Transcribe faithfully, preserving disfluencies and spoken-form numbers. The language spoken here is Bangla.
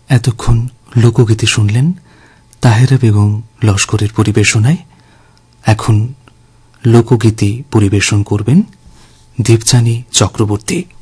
এতক্ষণ লোকগীতি শুনলেন তাহেরা বেগম লস্করের পরিবেশনায়। এখন লোকগীতি পরিবেশন করবেন দীপচানী চক্রবর্তী।